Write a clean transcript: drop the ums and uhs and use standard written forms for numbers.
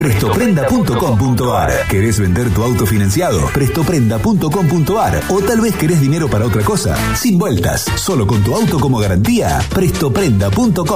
Prestoprenda.com.ar. ¿Querés vender tu auto financiado? Prestoprenda.com.ar. O tal vez querés dinero para otra cosa. Sin vueltas, solo con tu auto como garantía. Prestoprenda.com.